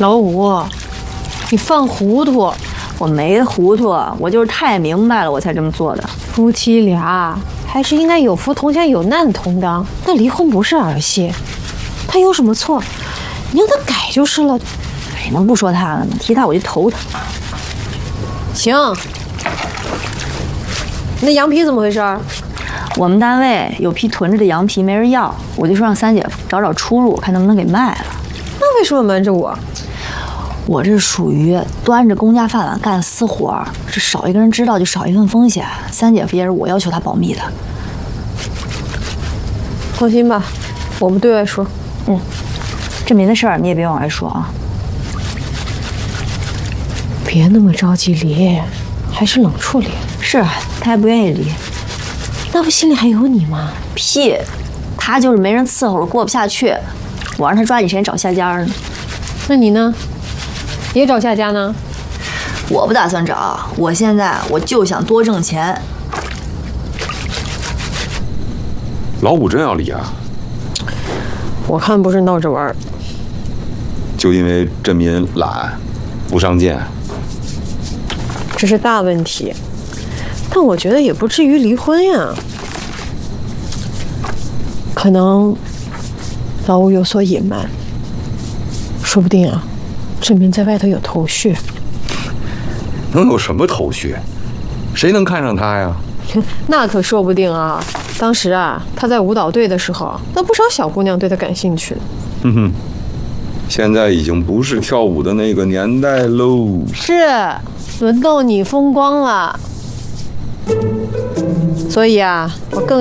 老五，你犯糊涂！ 我没糊涂，我就是太明白了，我才这么做的。 夫妻俩还是应该有福同享，有难同当。那离婚不是儿戏，他有什么错？你让他改就是了。 哎，能不说他了吗？提他我就头疼。 行，那羊皮怎么回事？ 我们单位有批囤着的羊皮没人要，我就说让三姐夫找找出路，看能不能给卖了。 那为什么瞒着我？ 我这属于端着公家饭碗干私活，这少一个人知道就少一份风险。三姐夫也是我要求他保密的。 放心吧，我不对外说。 这明的事儿你也别往外说啊。 别那么着急离，还是冷处理。 是，他还不愿意离。 那不心里还有你吗？ 屁，他就是没人伺候了，过不下去。我让他抓紧时间找下家呢。 那你呢？也找下家呢？ 我不打算找，我现在就想多挣钱。 老五真要离啊？ 我看不是闹着玩儿。 就因为镇民懒，不上进。 这是大问题，但我觉得也不至于离婚呀。可能老五有所隐瞒，说不定啊，镇民在外头有头绪。 能有什么头绪？谁能看上他呀？ 那可说不定啊。当时啊，他在舞蹈队的时候，那不少小姑娘对他感兴趣。 现在已经不是跳舞的那个年代喽。 是，轮到你风光了。所以啊，我更